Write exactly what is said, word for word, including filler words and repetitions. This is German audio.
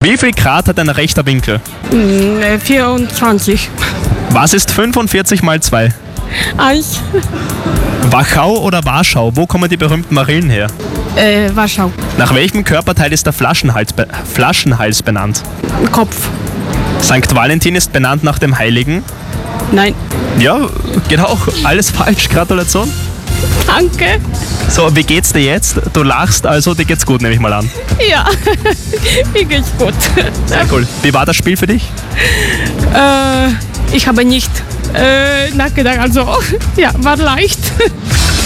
Wie viel Grad hat ein rechter Winkel? Mm, vierundzwanzig. Was ist fünfundvierzig mal zwei? Eins. Wachau oder Warschau? Wo kommen die berühmten Marillen her? Äh, Warschau. Nach welchem Körperteil ist der Flaschenhals, be Flaschenhals benannt? Kopf. Sankt Valentin ist benannt nach dem Heiligen. Nein. Ja, geht auch. Alles falsch. Gratulation. Danke. So, wie geht's dir jetzt? Du lachst, also dir geht's gut, nehme ich mal an. Ja, mir geht's gut. Sehr cool. Wie war das Spiel für dich? Äh, ich habe nicht äh, nachgedacht, also ja, war leicht.